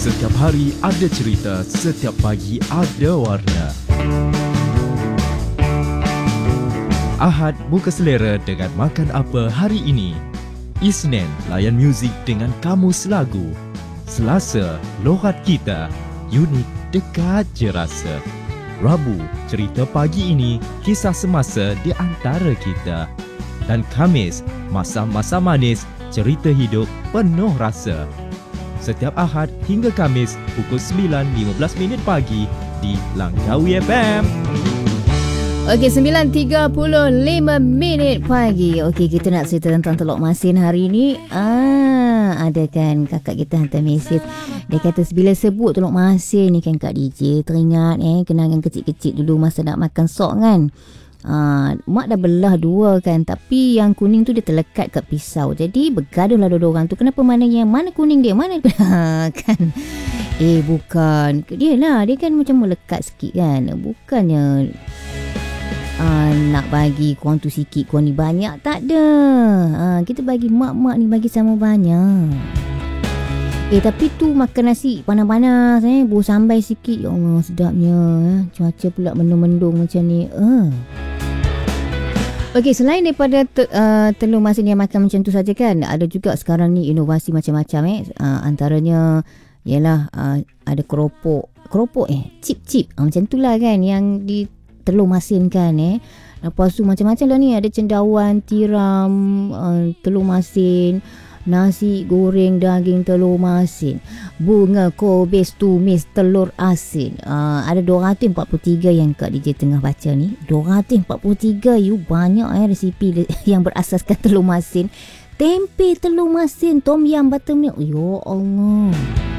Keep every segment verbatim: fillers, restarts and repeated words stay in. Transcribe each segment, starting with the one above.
Setiap hari ada cerita, setiap pagi ada warna. Ahad buka selera dengan makan apa hari ini. Isnin layan muzik dengan kamus lagu. Selasa loghat kita, unik dekat je rasa. Rabu cerita pagi ini, kisah semasa di antara kita. Dan Khamis masa-masa manis, cerita hidup penuh rasa. Setiap Ahad hingga Khamis pukul sembilan lima belas minit pagi di Langkawi F M. Okey, sembilan tiga puluh lima minit pagi. Okey, kita nak cerita tentang Teluk Masin hari ni. Ah, ada kan kakak kita hantar mesej. Dia kata bila sebut Teluk Masin ni kan Kak D J, teringat eh kenangan kecil-kecil dulu masa nak makan sok kan. Ah, mak dah belah dua kan, tapi yang kuning tu dia terlekat kat pisau. Jadi bergaduhlah dua orang tu. Kenapa mana yang mana kuning dia? Mana kan? Eh bukan. Dia lah, dia kan macam melekat sikit kan. Bukannya ah, nak bagi korang tu sikit, korang ni banyak. Tak ada. Ah, kita bagi mak-mak ni bagi sama banyak. Eh tapi tu makan nasi panas-panas eh, buah sambai sikit. Ya Allah sedapnya eh. Cuaca pula mendung-mendung macam ni. Eh. Okey, selain daripada te, uh, Teluk Masin yang makan macam tu saja kan, ada juga sekarang ni inovasi macam-macam eh. Uh, antaranya ialah uh, ada keropok, keropok eh, chip-chip. Uh, macam itulah kan yang di Teluk Masin kan eh. Lepas tu macam-macam lah ni, ada cendawan, tiram, uh, Teluk Masin, nasi goreng daging Telur Masin, bunga kobis tumis telur asin. Uh, ada dua ratus empat puluh tiga yang Kak D J tengah baca ni. dua ratus empat puluh tiga you banyak eh resipi yang berasaskan Telur Masin. Tempe Telur Masin, tom yam buttermilk. Ya Allah.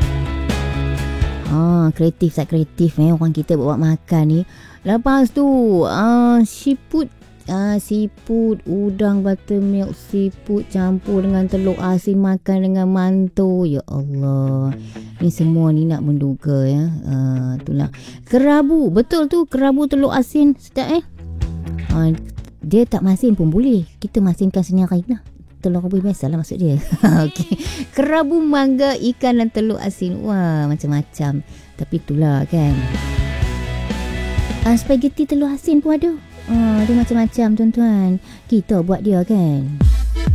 Ah, kreatif tak kreatif eh orang kita buat makan ni. Lepas tu ah, siput. Ah, siput, udang buttermilk, siput campur dengan telur asin, makan dengan mantu. Ya Allah. Ni semua ni nak menduga ya. Ah, itulah. Kerabu, betul tu kerabu telur asin. Sedap eh. Ah, dia tak masin pun boleh. Kita masinkan sendiri lah. Telur rebus biasa lah maksud dia. Okey. Kerabu, mangga, ikan dan telur asin. Wah, macam-macam. Tapi itulah kan. Ah, spaghetti telur asin pun ada. Ah, dia macam-macam tuan-tuan. Kita buat dia kan.